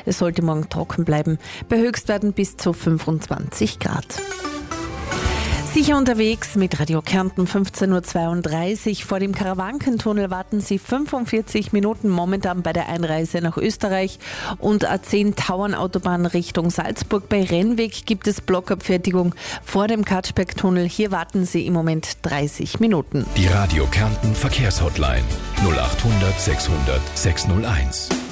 Es sollte morgen trocken bleiben, bei Höchstwerten bis zu 25 Grad. Sicher unterwegs mit Radio Kärnten 15.32 Uhr. Vor dem Karawankentunnel warten Sie 45 Minuten momentan bei der Einreise nach Österreich. Und A10 Tauernautobahn Richtung Salzburg. Bei Rennweg gibt es Blockabfertigung vor dem Katschbergtunnel. Hier warten Sie im Moment 30 Minuten. Die Radio Kärnten Verkehrshotline 0800 600 601.